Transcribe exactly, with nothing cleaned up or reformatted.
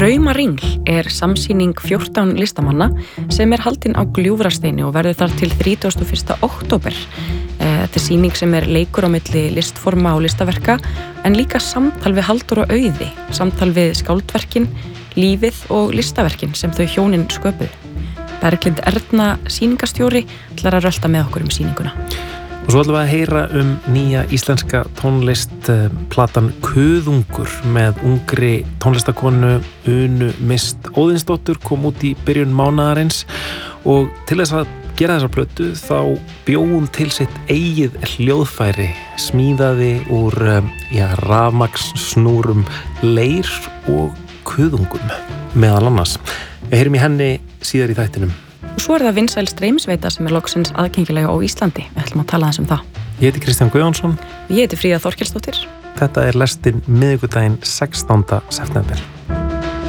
Draumaringl er samsýning fjórtán listamanna sem er haldin á Gljúfrasteini og verður þar til þrítugasta og fyrsta október. Þetta er sýning sem er leikur á milli listforma og listaverka en líka samtal við Halldóru og Auði, samtal við skáldverkin, lífið og listaverkin sem þau hjónin sköpuðu. Berglind Erna, sýningastjóri, ætlar að rölta með okkur um sýninguna. Og svo ætlum við að heyra um nýja íslenska tónlist platan Kuðungur með ungri tónlistakonu Unu Mist Óðinsdóttur kom út í byrjun mánaðarins og til þess að gera þessa plötu þá bjó hún til sitt eigið hljóðfæri, smíðaði úr ja, rafmagnssnúrum leir og kuðungum meðal annars. Við heyrum í henni síðar í þættinum. Og svo er það vinsæl streymisveita sem er loksins aðgengilega á Íslandi. Við ætlum að tala aðeins um það. Ég heiti Kristján Guðjónsson. Ég heiti Fríða Þorkelsdóttir. Þetta er lestin miðvikudaginn sextánda september.